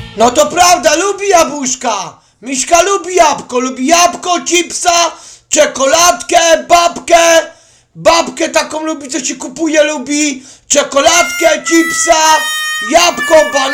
No to prawda, lubi jabłuszka. Miśka lubi jabłko, chipsa, czekoladkę, babkę taką lubi, co ci kupuje, lubi czekoladkę, chipsa, jabłko,